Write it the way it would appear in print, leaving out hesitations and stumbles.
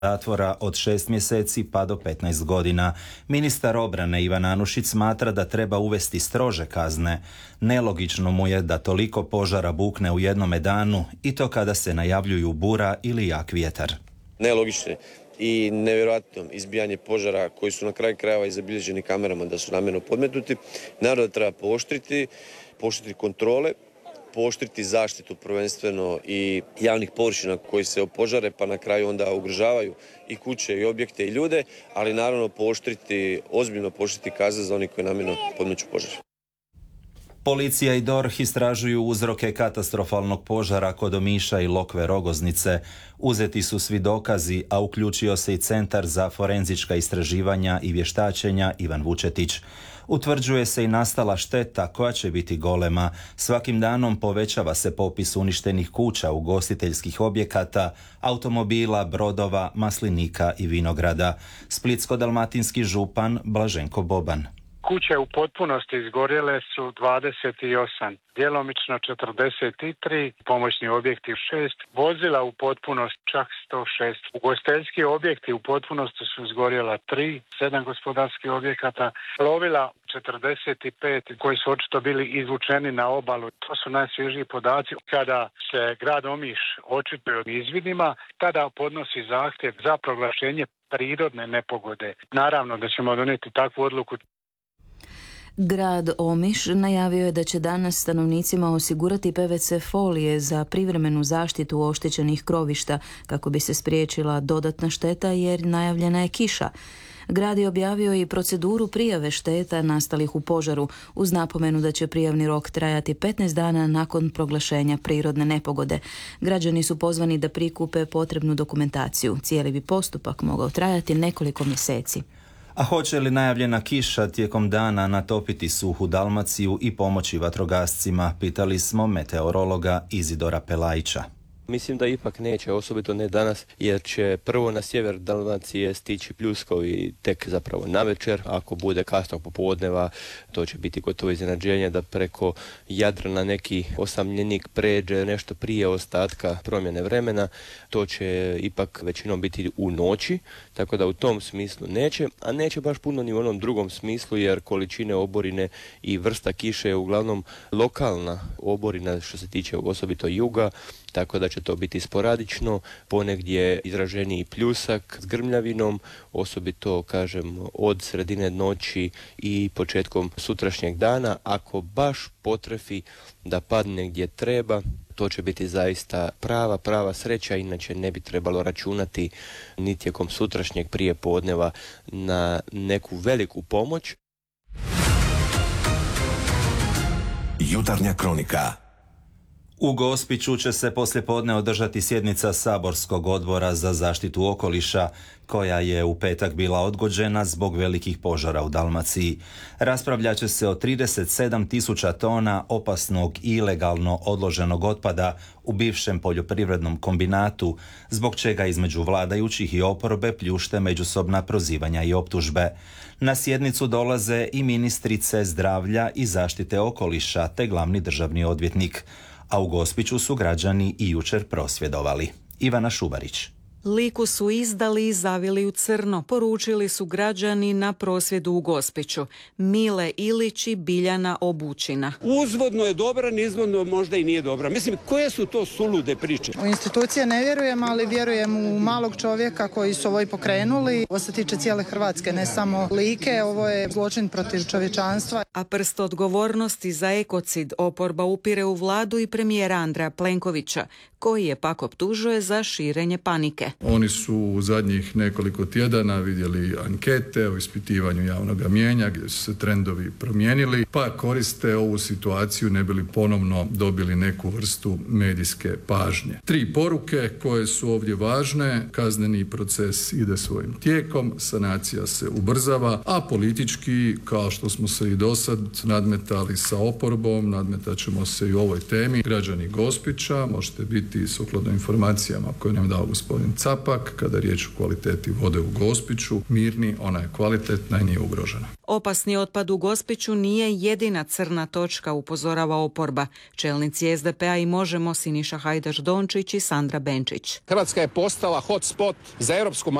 zatvora od 6 mjeseci pa do 15 godina. Ministar obrane Ivan Anušić smatra da treba uvesti strože kazne. Nelogično mu je da toliko požara bukne u jednome danu i to kada se najavljuju bura ili jak vjetar. Nelogično i nevjerojatno izbijanje požara koji su na kraju krajeva i zabilježeni kamerama da su namjerno podmetnuti. Naravno da treba pooštriti kontrole, pooštriti zaštitu prvenstveno i javnih površina koji se opožare pa na kraju onda ugrožavaju i kuće i objekte i ljude, ali naravno ozbiljno pooštriti kazne za oni koji namjerno podmeću požar. Policija i DORH istražuju uzroke katastrofalnog požara kod Omiša i Lokve Rogoznice. Uzeti su svi dokazi, a uključio se i Centar za forenzička istraživanja i vještačenja Ivan Vučetić. Utvrđuje se i nastala šteta koja će biti golema. Svakim danom povećava se popis uništenih kuća, ugostiteljskih objekata, automobila, brodova, maslinika i vinograda. Splitsko-dalmatinski župan Blaženko Boban. Kuće u potpunosti izgorjele su 28, djelomično 43, pomoćni objekti 6, vozila u potpunosti čak 106. Ugostiteljski objekti u potpunosti su izgorjela 3, 7 gospodarskih objekata, plovila 45 koji su očito bili izvučeni na obalu. To su najsvježiji podaci. Kada se grad Omiš očituje o izvidima, tada podnosi zahtjev za proglašenje prirodne nepogode. Naravno da ćemo donijeti takvu odluku. Grad Omiš najavio je da će danas stanovnicima osigurati PVC folije za privremenu zaštitu oštećenih krovišta kako bi se spriječila dodatna šteta jer najavljena je kiša. Grad je objavio i proceduru prijave šteta nastalih u požaru uz napomenu da će prijavni rok trajati 15 dana nakon proglašenja prirodne nepogode. Građani su pozvani da prikupe potrebnu dokumentaciju. Cijeli bi postupak mogao trajati nekoliko mjeseci. A hoće li najavljena kiša tijekom dana natopiti suhu Dalmaciju i pomoći vatrogascima, pitali smo meteorologa Izidora Pelajića. Mislim da ipak neće, osobito ne danas, jer će prvo na sjever Dalmacije stići pljuskovi tek zapravo navečer. Ako bude kasnog popodneva, to će biti gotovo iznenađenje da preko Jadrana neki osamljenik pređe nešto prije ostatka promjene vremena. To će ipak većinom biti u noći, tako da u tom smislu neće, a neće baš puno ni u onom drugom smislu, jer količine oborine i vrsta kiše je uglavnom lokalna oborina što se tiče osobito juga, tako da će to biti sporadično, ponegdje izraženiji pljusak s grmljavinom, osobito, kažem, od sredine noći i početkom sutrašnjeg dana. Ako baš potrefi da padne gdje treba, to će biti zaista prava sreća, inače ne bi trebalo računati ni tijekom sutrašnjeg prijepodneva na neku veliku pomoć. Jutarnja kronika. U Gospiću će se poslijepodne održati sjednica Saborskog odbora za zaštitu okoliša, koja je u petak bila odgođena zbog velikih požara u Dalmaciji. Raspravljat će se o 37.000 tona opasnog i ilegalno odloženog otpada u bivšem poljoprivrednom kombinatu, zbog čega između vladajućih i oporbe pljušte međusobna prozivanja i optužbe. Na sjednicu dolaze i ministrice zdravlja i zaštite okoliša te glavni državni odvjetnik. A u Gospiću su građani i jučer prosvjedovali. Ivana Šubarić. Liku su izdali i zavili u crno, poručili su građani na prosvjedu u Gospiću. Mile Ilić i Biljana Obučina. Uzvodno je dobra, nizvodno možda i nije dobra. Mislim, koje su to sulude priče? U institucije ne vjerujem, ali vjerujem u malog čovjeka koji su ovo i pokrenuli. Ovo se tiče cijele Hrvatske, ne samo Like, ovo je zločin protiv čovječanstva. A prst odgovornosti za ekocid oporba upire u vladu i premijera Andreja Plenkovića, koji je pak optužuje za širenje panike. Oni su u zadnjih nekoliko tjedana vidjeli ankete o ispitivanju javnog mnijenja gdje su se trendovi promijenili, pa koriste ovu situaciju ne bi li ponovno dobili neku vrstu medijske pažnje. 3 poruke koje su ovdje važne: kazneni proces ide svojim tijekom, sanacija se ubrzava, a politički, kao što smo se i dosad nadmetali sa oporbom, nadmetat ćemo se i u ovoj temi. Građani Gospića, možete biti biti sukladno informacijama koje nam dao gospodin Capak, kada je riječ o kvaliteti vode u Gospiću, mirni, ona je kvalitetna i nije ugrožena. Opasni otpad u Gospiću nije jedina crna točka, upozorava oporba. Čelnici SDP-a i Možemo Siniša Hajdaš Dončić i Sandra Benčić. Hrvatska je postala hot spot za europsku